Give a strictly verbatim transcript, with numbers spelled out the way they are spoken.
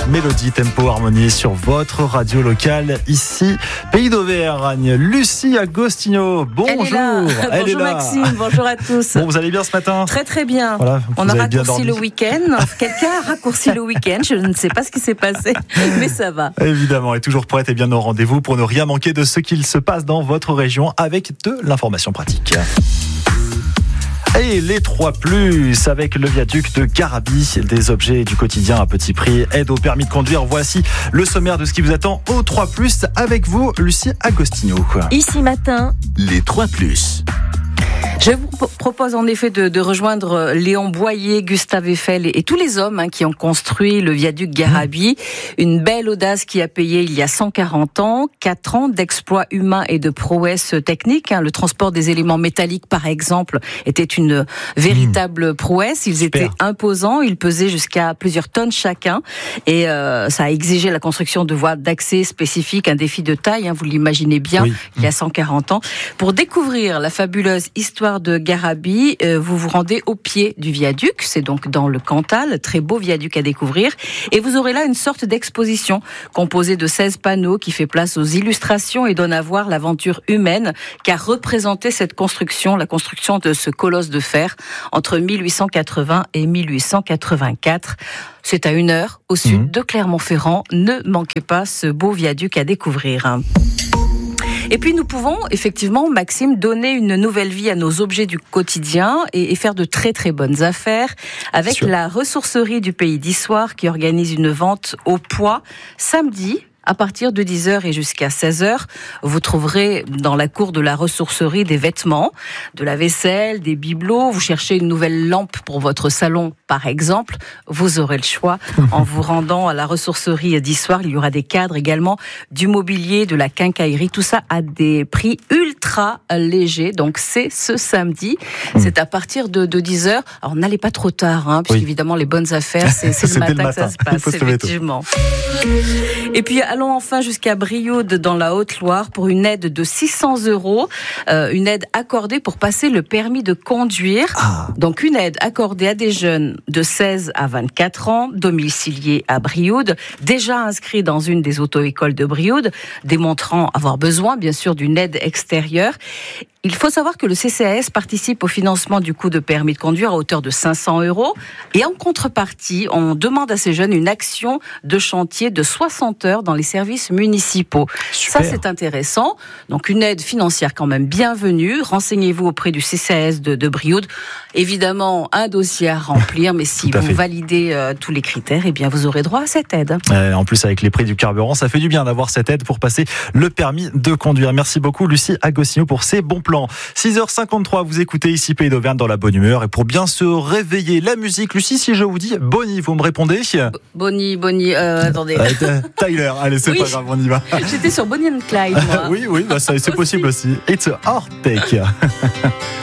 Mélodie, tempo, harmonie sur votre radio locale, ici, Pays d'Auvergne. Lucie Agostinho, bonjour. Elle est là. Elle bonjour est là. Maxime, bonjour à tous. Bon, vous allez bien ce matin ? Très très bien. Voilà, on a bien raccourci le week-end. Quelqu'un a raccourci le week-end. Je ne sais pas ce qui s'est passé, mais ça va. Évidemment, et toujours prête et bien au rendez-vous pour ne rien manquer de ce qu'il se passe dans votre région avec de l'information pratique. Et les trois plus avec le viaduc de Garabi, des objets du quotidien à petit prix, aide au permis de conduire. Voici le sommaire de ce qui vous attend aux trois plus avec vous, Lucie Agostinho. Ici matin, les trois plus. Je vous propose en effet de, de rejoindre Léon Boyer, Gustave Eiffel et, et tous les hommes hein, qui ont construit le viaduc Garabi. Une belle audace qui a payé il y a cent quarante ans, quatre ans d'exploits humains et de prouesses techniques. Hein. Le transport des éléments métalliques, par exemple, était une véritable mmh. prouesse. Ils Super. étaient imposants, ils pesaient jusqu'à plusieurs tonnes chacun. Et euh, ça a exigé la construction de voies d'accès spécifiques, un défi de taille, hein, vous l'imaginez bien, oui. il y a cent quarante ans. Pour découvrir la fabuleuse histoire de Garabi, euh, vous vous rendez au pied du viaduc, c'est donc dans le Cantal, très beau viaduc à découvrir, et vous aurez là une sorte d'exposition composée de seize panneaux qui fait place aux illustrations et donne à voir l'aventure humaine qu'a représenté cette construction, la construction de ce colosse de fer entre mille huit cent quatre-vingts et mille huit cent quatre-vingt-quatre. C'est à une heure au sud mmh. de Clermont-Ferrand. Ne manquez pas ce beau viaduc à découvrir. Et puis nous pouvons effectivement, Maxime, donner une nouvelle vie à nos objets du quotidien et, et faire de très très bonnes affaires avec la ressourcerie du Pays d'Issoire qui organise une vente au poids samedi. À partir de dix heures et jusqu'à seize heures, vous trouverez dans la cour de la ressourcerie des vêtements, de la vaisselle, des bibelots. Vous cherchez une nouvelle lampe pour votre salon, par exemple. Vous aurez le choix en vous rendant à la ressourcerie d'Issoire. Il y aura des cadres également, du mobilier, de la quincaillerie. Tout ça à des prix ultra légers. Donc c'est ce samedi. C'est à partir de, de dix heures. Alors n'allez pas trop tard, hein, puisqu'évidemment oui. les bonnes affaires, c'est, c'est le matin, le matin que ça se passe, effectivement. Et puis allons enfin jusqu'à Brioude dans la Haute-Loire pour une aide de six cents euros, euh, une aide accordée pour passer le permis de conduire. Ah. Donc une aide accordée à des jeunes de seize à vingt-quatre ans, domiciliés à Brioude, déjà inscrits dans une des auto-écoles de Brioude, démontrant avoir besoin bien sûr d'une aide extérieure. Il faut savoir que le C C A S participe au financement du coût de permis de conduire à hauteur de cinq cents euros. Et en contrepartie, on demande à ces jeunes une action de chantier de soixante heures dans les services municipaux. Super. Ça, c'est intéressant. Donc, une aide financière quand même bienvenue. Renseignez-vous auprès du C C A S de, de Brioude. Évidemment, un dossier à remplir, mais si vous fait. validez euh, tous les critères, eh bien, vous aurez droit à cette aide. Euh, en plus, avec les prix du carburant, ça fait du bien d'avoir cette aide pour passer le permis de conduire. Merci beaucoup, Lucie Agostinho, pour ces bons plans. six heures cinquante-trois, vous écoutez ici Pays d'Auvergne dans la bonne humeur. Et pour bien se réveiller, la musique. Lucie, si je vous dis Bonnie, vous me répondez ? Bonnie, Bonnie, euh, attendez. Euh, Tyler, allez, c'est oui. pas grave, on y va. J'étais sur Bonnie and Clyde, moi. oui, oui, bah ça, c'est possible aussi. It's a heartache.